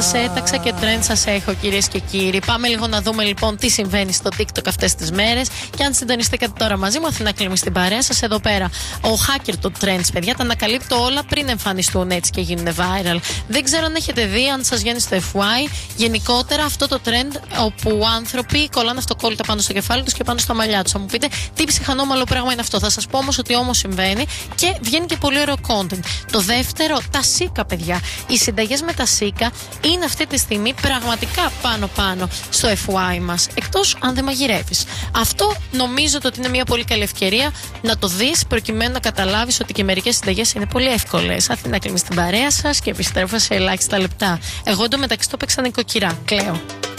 σας έταξα και trend σας έχω, κυρίες και κύριοι. Πάμε λίγο να δούμε λοιπόν τι συμβαίνει στο TikTok αυτές τις μέρες. Και αν συντονιστήκατε τώρα μαζί μου, Αθηνά Κλίμη στην παρέα σας, εδώ πέρα ο hacker των trends, παιδιά, τα ανακαλύπτω όλα πριν εμφανιστούν έτσι και γίνουν viral. Δεν ξέρω αν έχετε δει, αν σας βγαίνει στο FY, γενικότερα αυτό το trend όπου άνθρωποι κολλάνε αυτοκόλλητα πάνω στο κεφάλι τους και πάνω στα μαλλιά τους. Θα μου πείτε τι ψυχανόμαλο πράγμα είναι αυτό. Θα σας πω όμως ότι όμως συμβαίνει και βγαίνει και πολύ ωραίο content. Το δεύτερο, τα σίκα, παιδιά. Οι συνταγές με τα σίκα είναι αυτή τη στιγμή πραγματικά πάνω-πάνω στο FY μας. Εκτός αν δεν μαγειρεύεις. Αυτό νομίζω ότι είναι μια πολύ καλή ευκαιρία να το δεις προκειμένου να καταλάβεις ότι και μερικές συνταγές είναι πολύ εύκολες. Αθηνά Κλίμη στην παρέα σας και επιστρέφω σε ελάχιστα λεπτά. Εγώ εντωμεταξύ το παίξα νοικοκυρά. Κλαίω.